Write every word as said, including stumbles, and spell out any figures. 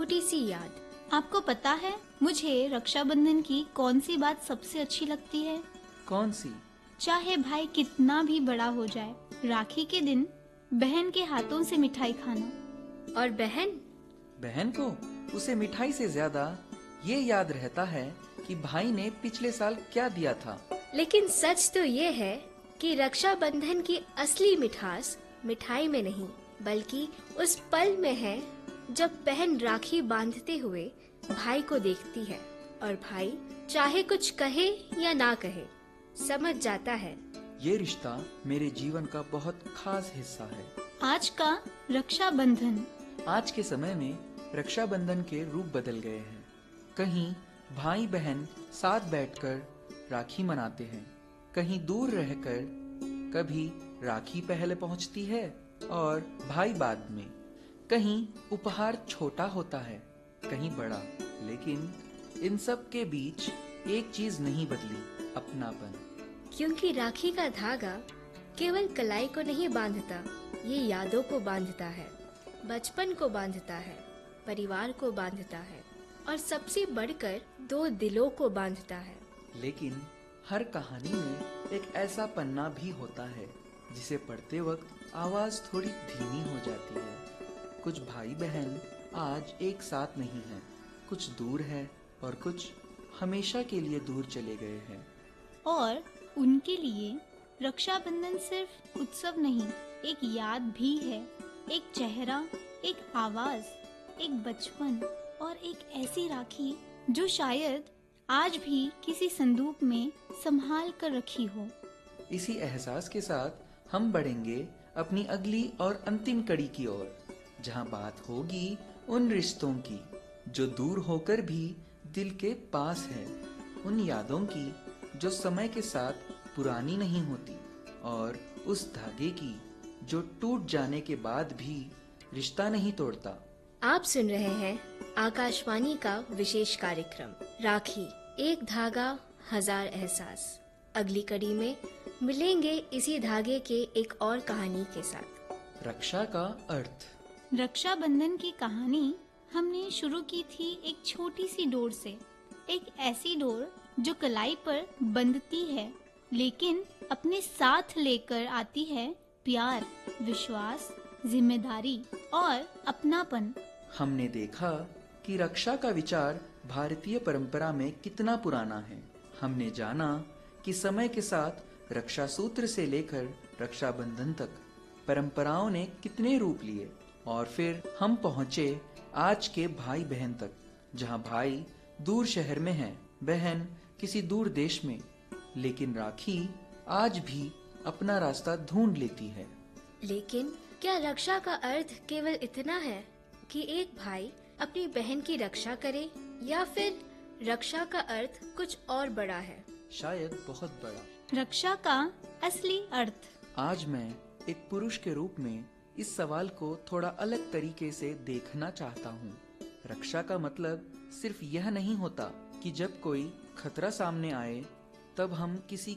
छोटी सी याद। आपको पता है मुझे रक्षाबंधन की कौन सी बात सबसे अच्छी लगती है? कौन सी? चाहे भाई कितना भी बड़ा हो जाए, राखी के दिन बहन के हाथों से मिठाई खाना। और बहन बहन को उसे मिठाई से ज्यादा ये याद रहता है कि भाई ने पिछले साल क्या दिया था। लेकिन सच तो ये है कि रक्षाबंधन की असली मिठास मिठाई में नहीं, बल्कि उस पल में है जब बहन राखी बांधते हुए भाई को देखती है और भाई चाहे कुछ कहे या ना कहे समझ जाता है। ये रिश्ता मेरे जीवन का बहुत खास हिस्सा है। आज का रक्षाबंधन। आज के समय में रक्षाबंधन के रूप बदल गए हैं। कहीं भाई बहन साथ बैठकर राखी मनाते हैं, कहीं दूर रहकर। कभी राखी पहले पहुंचती है और भाई बाद में। कहीं उपहार छोटा होता है, कहीं बड़ा। लेकिन इन सब के बीच एक चीज नहीं बदली, अपनापन। क्योंकि राखी का धागा केवल कलाई को नहीं बांधता, ये यादों को बांधता है, बचपन को बांधता है, परिवार को बांधता है और सबसे बढ़कर दो दिलों को बांधता है। लेकिन हर कहानी में एक ऐसा पन्ना भी होता है जिसे पढ़ते वक्त आवाज थोड़ी धीमी हो जाती है। कुछ भाई बहन आज एक साथ नहीं हैं, कुछ दूर है और कुछ हमेशा के लिए दूर चले गए हैं। और उनके लिए रक्षाबंधन सिर्फ उत्सव नहीं, एक याद भी है। एक चेहरा, एक आवाज, एक बचपन और एक ऐसी राखी जो शायद आज भी किसी संदूक में संभाल कर रखी हो। इसी एहसास के साथ हम बढ़ेंगे अपनी अगली और अंतिम कड़ी की ओर, जहां बात होगी उन रिश्तों की जो दूर होकर भी दिल के पास है, उन यादों की जो समय के साथ पुरानी नहीं होती और उस धागे की जो टूट जाने के बाद भी रिश्ता नहीं तोड़ता। आप सुन रहे हैं आकाशवाणी का विशेष कार्यक्रम राखी, एक धागा हजार एहसास। अगली कड़ी में मिलेंगे इसी धागे के एक और कहानी के साथ। रक्षा का अर्थ। रक्षाबंधन की कहानी हमने शुरू की थी एक छोटी सी डोर से, एक ऐसी डोर जो कलाई पर बंधती है लेकिन अपने साथ लेकर आती है प्यार, विश्वास, जिम्मेदारी और अपनापन। हमने देखा कि रक्षा का विचार भारतीय परंपरा में कितना पुराना है। हमने जाना कि समय के साथ रक्षा सूत्र से लेकर रक्षाबंधन तक परंपराओं ने कितने रूप लिए और फिर हम पहुंचे आज के भाई बहन तक, जहां भाई दूर शहर में है, बहन किसी दूर देश में, लेकिन राखी आज भी अपना रास्ता ढूंढ लेती है। लेकिन क्या रक्षा का अर्थ केवल इतना है कि एक भाई अपनी बहन की रक्षा करे, या फिर रक्षा का अर्थ कुछ और बड़ा है? शायद बहुत बड़ा। रक्षा का असली अर्थ। आज मैं एक पुरुष के रूप में इस सवाल को थोड़ा अलग तरीके से देखना चाहता हूँ। रक्षा का मतलब सिर्फ यह नहीं होता कि जब कोई खतरा सामने आए तब हम किसी